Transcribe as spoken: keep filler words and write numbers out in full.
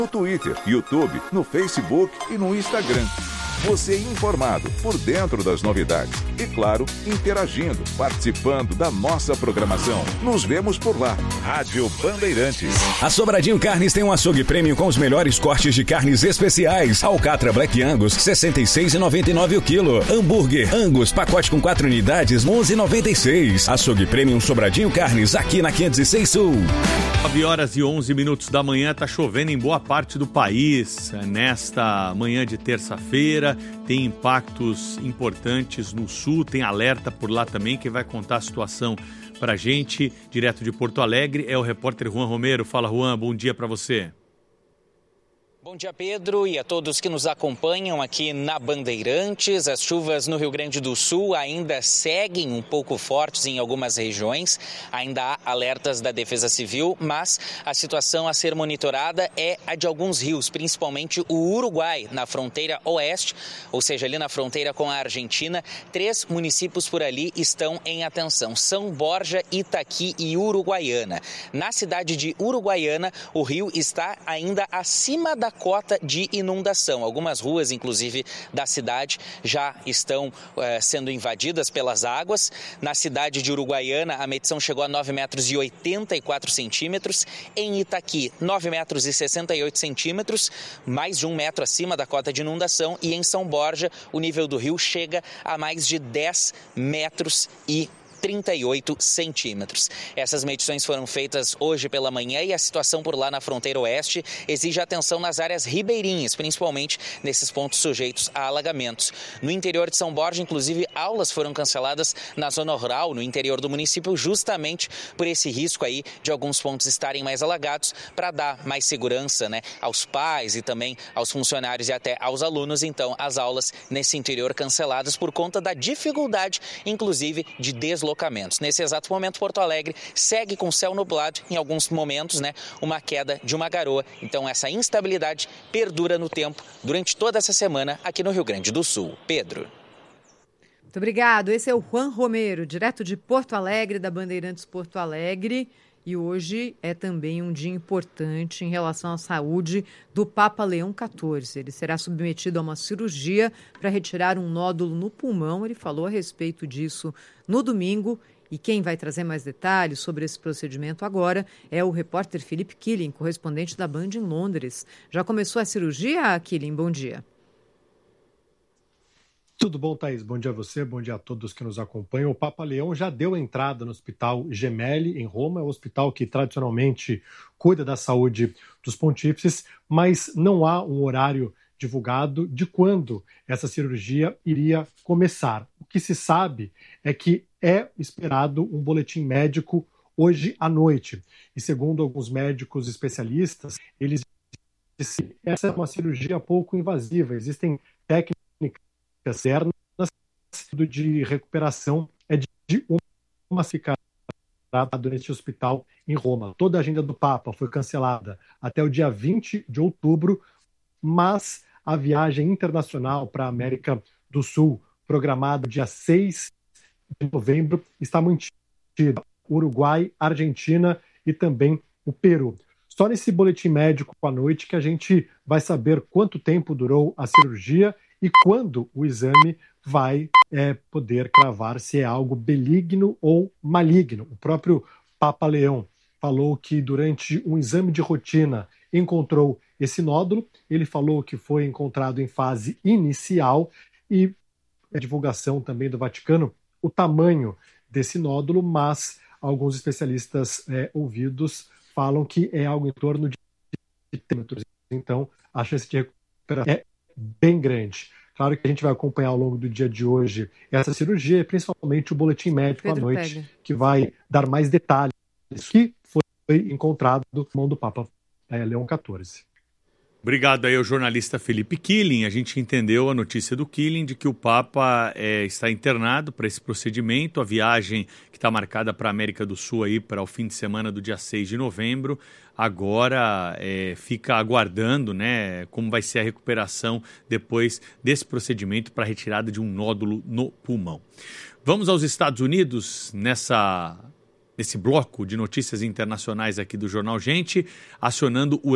no Twitter, YouTube, no Facebook e no Instagram. Você informado, por dentro das novidades. E claro, interagindo, participando da nossa programação. Nos vemos por lá. Rádio Bandeirantes. A Sobradinho Carnes tem um açougue premium com os melhores cortes de carnes especiais. Alcatra Black Angus, sessenta e seis reais e noventa e nove centavos o quilo. Hambúrguer Angus, pacote com quatro unidades, onze reais e noventa e seis centavos. Açougue Premium Sobradinho Carnes, aqui na quinhentos e seis Sul. nove horas e onze minutos da manhã, tá chovendo em boa parte do país. Nesta manhã de terça-feira, tem impactos importantes no sul, tem alerta por lá também. Quem vai contar a situação pra gente, direto de Porto Alegre, é o repórter Juan Romero. Fala, Juan, bom dia pra você. Bom dia, Pedro, e a todos que nos acompanham aqui na Bandeirantes. As chuvas no Rio Grande do Sul ainda seguem um pouco fortes em algumas regiões. Ainda há alertas da Defesa Civil, mas a situação a ser monitorada é a de alguns rios, principalmente o Uruguai, na fronteira oeste, ou seja, ali na fronteira com a Argentina. Três municípios por ali estão em atenção: São Borja, Itaqui e Uruguaiana. Na cidade de Uruguaiana, o rio está ainda acima da cota de inundação. Algumas ruas, inclusive, da cidade já estão eh, sendo invadidas pelas águas. Na cidade de Uruguaiana, a medição chegou a nove metros e oitenta e quatro centímetros. Em Itaqui, nove metros e sessenta e oito centímetros, mais de um metro acima da cota de inundação. E em São Borja, o nível do rio chega a mais de dez metros e trinta e oito centímetros. Essas medições foram feitas hoje pela manhã e a situação por lá na fronteira oeste exige atenção nas áreas ribeirinhas, principalmente nesses pontos sujeitos a alagamentos. No interior de São Borja, inclusive, aulas foram canceladas na zona rural, no interior do município, justamente por esse risco aí de alguns pontos estarem mais alagados, para dar mais segurança, né, aos pais e também aos funcionários e até aos alunos. Então, as aulas nesse interior canceladas por conta da dificuldade, inclusive, de deslocamento. Nesse exato momento, Porto Alegre segue com céu nublado, em alguns momentos, né, uma queda de uma garoa. Então, essa instabilidade perdura no tempo durante toda essa semana aqui no Rio Grande do Sul. Pedro. Muito obrigado. Esse é o Juan Romero, direto de Porto Alegre, da Bandeirantes Porto Alegre. E hoje é também um dia importante em relação à saúde do Papa Leão quatorze. Ele será submetido a uma cirurgia para retirar um nódulo no pulmão. Ele falou a respeito disso no domingo. E quem vai trazer mais detalhes sobre esse procedimento agora é o repórter Felipe Killing, correspondente da Band em Londres. Já começou a cirurgia, Killing? Bom dia. Tudo bom, Thaís? Bom dia a você, bom dia a todos que nos acompanham. O Papa Leão já deu entrada no Hospital Gemelli, em Roma, é o hospital que tradicionalmente cuida da saúde dos pontífices, mas não há um horário divulgado de quando essa cirurgia iria começar. O que se sabe é que é esperado um boletim médico hoje à noite. E segundo alguns médicos especialistas, eles disseram que essa é uma cirurgia pouco invasiva, existem técnicas externas de recuperação é de uma ficada neste hospital em Roma. Toda a agenda do Papa foi cancelada até o dia vinte de outubro, mas a viagem internacional para a América do Sul, programada dia seis de novembro, está mantida. Uruguai, Argentina e também o Peru. Só nesse boletim médico à noite que a gente vai saber quanto tempo durou a cirurgia e quando o exame vai é, poder cravar se é algo benigno ou maligno. O próprio Papa Leão falou que durante um exame de rotina encontrou esse nódulo. Ele falou que foi encontrado em fase inicial e a divulgação também do Vaticano, o tamanho desse nódulo, mas alguns especialistas é, ouvidos falam que é algo em torno de centímetros. Então, a chance de recuperação é bem grande. Claro que a gente vai acompanhar ao longo do dia de hoje essa cirurgia, principalmente o boletim médico Pedro à noite, pega. que vai dar mais detalhes que foi encontrado no mão do Papa é, Leão quatorze. Obrigado aí ao jornalista Felipe Killing. A gente entendeu a notícia do Killing de que o Papa é, está internado para esse procedimento. A viagem que está marcada para a América do Sul aí para o fim de semana do dia seis de novembro. Agora é, fica aguardando, né, como vai ser a recuperação depois desse procedimento para a retirada de um nódulo no pulmão. Vamos aos Estados Unidos nessa, nesse bloco de notícias internacionais aqui do Jornal Gente, acionando o